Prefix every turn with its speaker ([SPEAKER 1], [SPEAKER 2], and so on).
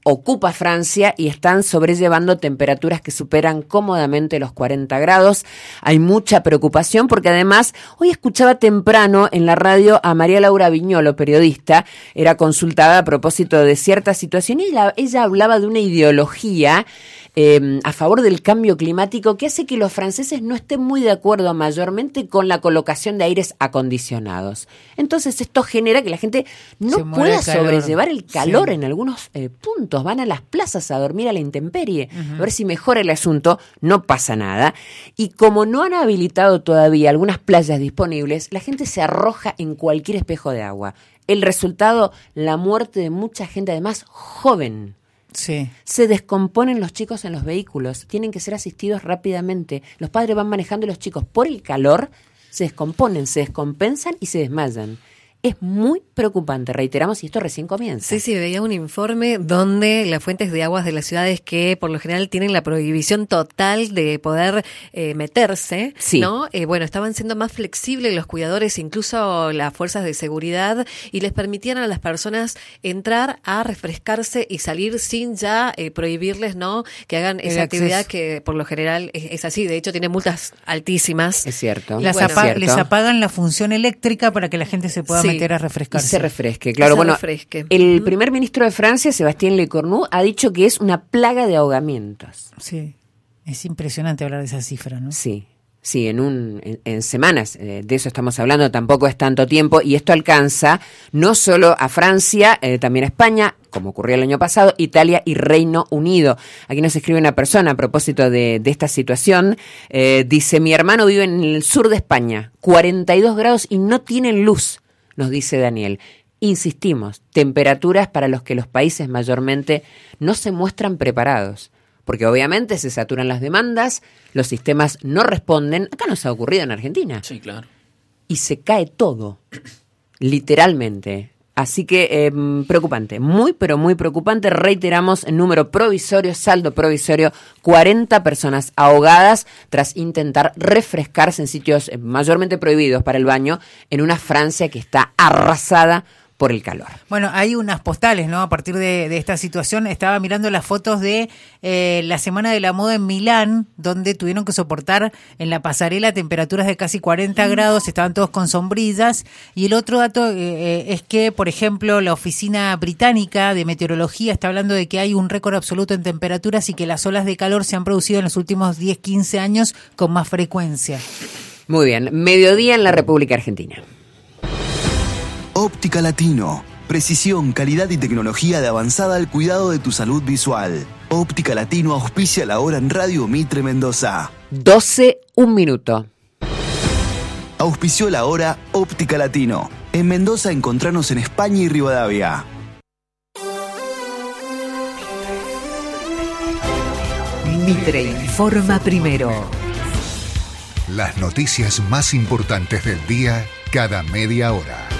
[SPEAKER 1] ocupa Francia y están sobrellevando temperaturas que superan cómodamente los 40 grados. Hay mucha preocupación porque además hoy escuchaba temprano en la radio a María Laura Viñolo, periodista, era consultada a propósito de cierta situación y ella hablaba de una ideología a favor del cambio climático que hace que los franceses no estén muy de acuerdo mayormente con la colocación de aires acondicionados. Entonces esto genera que la gente no pueda sobrellevar el calor en algunos puntos. Van a las plazas a dormir a la intemperie. A ver si mejora el asunto. No pasa nada. Y como no han habilitado todavía algunas playas disponibles, la gente se arroja en cualquier espejo de agua. El resultado, la muerte de mucha gente, además joven.
[SPEAKER 2] Sí.
[SPEAKER 1] Se descomponen los chicos en los vehículos, tienen que ser asistidos rápidamente. Los padres van manejando y los chicos por el calor se descomponen, se descompensan y se desmayan. Es muy preocupante, reiteramos, y esto recién comienza.
[SPEAKER 3] Sí, veía un informe donde las fuentes de aguas de las ciudades que por lo general tienen la prohibición total de poder meterse,
[SPEAKER 1] sí.
[SPEAKER 3] ¿no? Estaban siendo más flexibles los cuidadores, incluso las fuerzas de seguridad, y les permitían a las personas entrar a refrescarse y salir sin ya prohibirles, ¿no? Que hagan esa actividad que por lo general es así. De hecho, tiene multas altísimas.
[SPEAKER 1] Es cierto.
[SPEAKER 2] Les apagan la función eléctrica para que la gente se pueda meter a refrescarse.
[SPEAKER 1] Y se refresque, claro. El primer ministro de Francia, Sébastien Lecornu, ha dicho que es una plaga de ahogamientos.
[SPEAKER 2] Sí, es impresionante hablar de esa cifra, ¿no?
[SPEAKER 1] Sí, en semanas, de eso estamos hablando, tampoco es tanto tiempo, y esto alcanza no solo a Francia, también a España, como ocurrió el año pasado, Italia y Reino Unido. Aquí nos escribe una persona a propósito de esta situación, dice, mi hermano vive en el sur de España, 42 grados y no tienen luz. Nos dice Daniel, insistimos, temperaturas para los que los países mayormente no se muestran preparados, porque obviamente se saturan las demandas, los sistemas no responden, acá nos ha ocurrido en Argentina.
[SPEAKER 4] Sí, claro.
[SPEAKER 1] Y se cae todo, literalmente. Así que preocupante, muy pero muy preocupante. Reiteramos el número provisorio, saldo provisorio, 40 personas ahogadas tras intentar refrescarse en sitios mayormente prohibidos para el baño en una Francia que está arrasada por el calor.
[SPEAKER 2] Bueno, hay unas postales, ¿no? A partir de esta situación, estaba mirando las fotos de la Semana de la Moda en Milán, donde tuvieron que soportar en la pasarela temperaturas de casi 40 grados, estaban todos con sombrillas. Y el otro dato es que, por ejemplo, la Oficina Británica de Meteorología está hablando de que hay un récord absoluto en temperaturas y que las olas de calor se han producido en los últimos 10-15 años con más frecuencia.
[SPEAKER 1] Muy bien, mediodía en la República Argentina.
[SPEAKER 5] Óptica Latino. Precisión, calidad y tecnología de avanzada al cuidado de tu salud visual. Óptica Latino auspicia la hora en Radio Mitre Mendoza.
[SPEAKER 1] 12, 1 minuto.
[SPEAKER 5] Auspició la hora Óptica Latino. En Mendoza encontranos en España y Rivadavia.
[SPEAKER 6] Mitre informa primero.
[SPEAKER 7] Las noticias más importantes del día cada media hora.